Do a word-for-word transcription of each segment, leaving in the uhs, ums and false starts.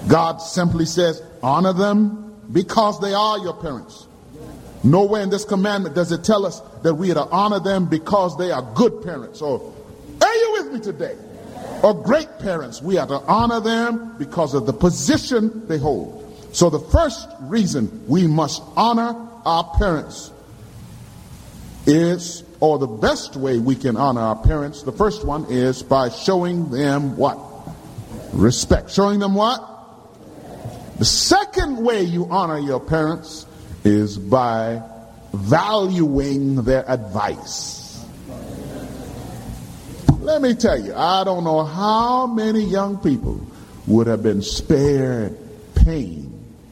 God simply says, honor them because they are your parents. Nowhere in this commandment does it tell us that we are to honor them because they are good parents. Or, are you with me today? Or great parents. We are to honor them because of the position they hold. So the first reason we must honor our parents is, or the best way we can honor our parents, the first one is by showing them what? Respect. Showing them what? The second way you honor your parents is by valuing their advice. Let me tell you, I don't know how many young people would have been spared pain,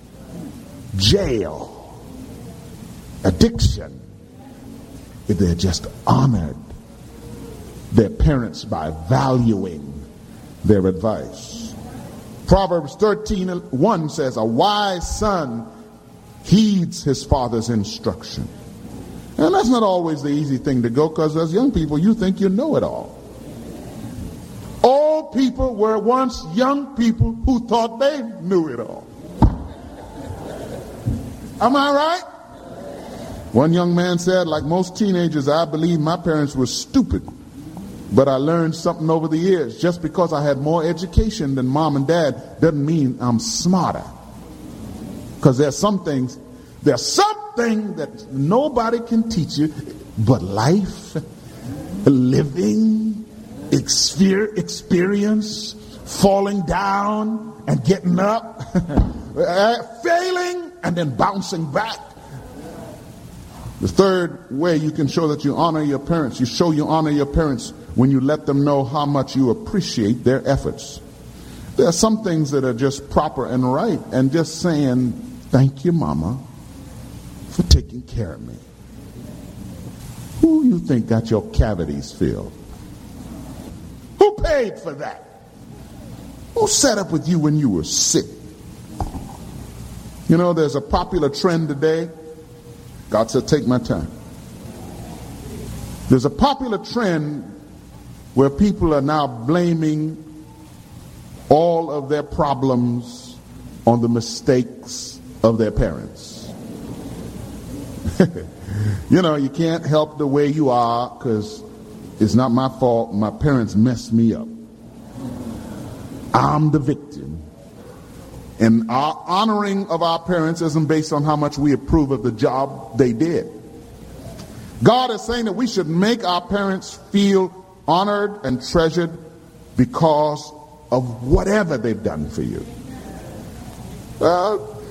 jail, addiction, if they had just honored their parents by valuing their advice. Proverbs thirteen one says, a wise son heeds his father's instruction. And that's not always the easy thing to go, because as young people, you think you know it all. Old people were once young people who thought they knew it all. Am I right? One young man said, like most teenagers, I believe my parents were stupid, but I learned something over the years. Just because I had more education than mom and dad doesn't mean I'm smarter. Because there's some things, there's something that nobody can teach you but life, living, exper- experience, falling down and getting up, failing and then bouncing back. The third way you can show that you honor your parents, you show you honor your parents when you let them know how much you appreciate their efforts. There are some things that are just proper and right, and just saying, thank you, Mama, for taking care of me. Who you think got your cavities filled? Who paid for that? Who sat up with you when you were sick? You know, there's a popular trend today. God said, take my time. There's a popular trend where people are now blaming all of their problems on the mistakes of their parents. You know, you can't help the way you are because it's not my fault. My parents messed me up. I'm the victim. And our honoring of our parents isn't based on how much we approve of the job they did. God is saying that we should make our parents feel honored and treasured because of whatever they've done for you. Well,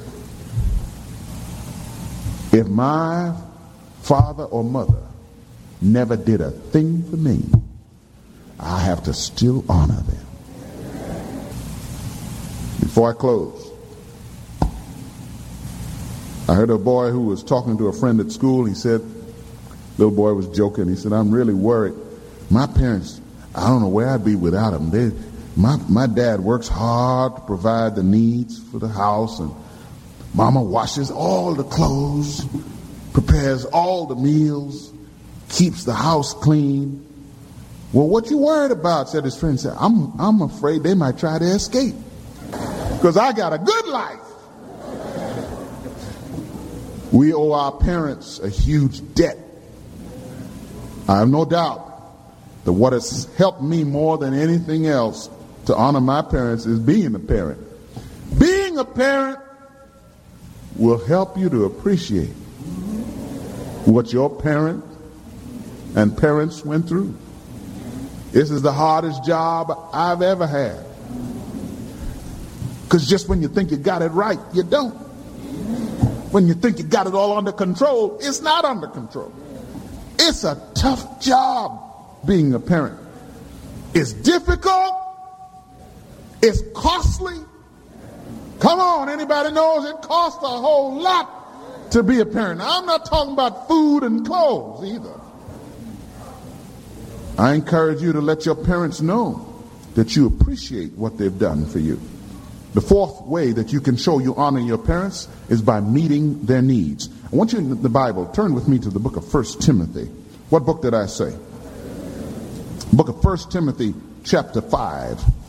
if my father or mother never did a thing for me, I have to still honor them. Before I close, I heard a boy who was talking to a friend at school. He said, little boy was joking. He said, I'm really worried. My parents, I don't know where I'd be without them. They, my, my dad works hard to provide the needs for the house, and Mama washes all the clothes, prepares all the meals, keeps the house clean. Well, what you worried about? Said his friend. Said, I'm, I'm afraid they might try to escape because I got a good life. We owe our parents a huge debt. I have no doubt that what has helped me more than anything else to honor my parents is being a parent. Being a parent will help you to appreciate what your parent and parents went through. This is the hardest job I've ever had. Because just when you think you got it right, you don't. When you think you got it all under control, it's not under control. It's a tough job being a parent. It's difficult. It's costly. Come on, anybody knows it costs a whole lot to be a parent. Now, I'm not talking about food and clothes either. I encourage you to let your parents know that you appreciate what they've done for you. The fourth way that you can show you honor your parents is by meeting their needs. I want you in the Bible, turn with me to the book of First Timothy. What book did I say? Book of First Timothy, chapter five.